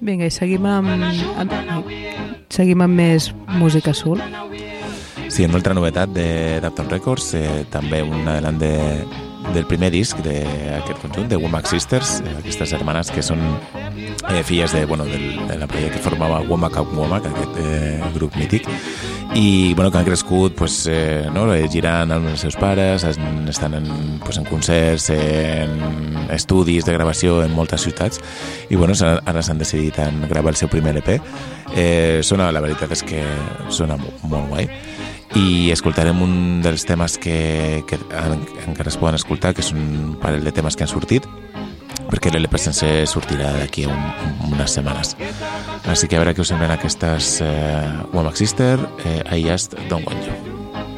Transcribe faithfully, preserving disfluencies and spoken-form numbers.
Vinga, i seguim amb, amb, seguim amb més música soul. Sí, una altra novetat de Dapton Records, eh, també un adelant de, del primer disc d'aquest conjunt, de Womack Sisters, eh, aquestes germanes que són eh, filles de, bueno, del, de la parella que formava Womack and Womack, aquest eh, grup mític, i bueno, que han crescut pues, eh, no, girant amb els seus pares, estan en, pues, en concerts, en estudis de gravació en moltes ciutats, i bueno, ara s'han decidit a gravar el seu primer E P. Eh, sona, la veritat és que sona molt, molt guai, i escoltarem un dels temes que, que encara es poden escoltar, que és un parell de temes que han sortit, perquè l'L P sencer sortirà d'aquí un, unes setmanes. Així que a veure què us semblen aquestes eh, Womack Sister, eh, I Just Don't Want You.